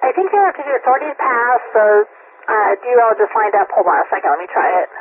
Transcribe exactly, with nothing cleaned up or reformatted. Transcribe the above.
I think there, because your authority passed, so uh, do you all just lined up? Hold on a second, let me try it.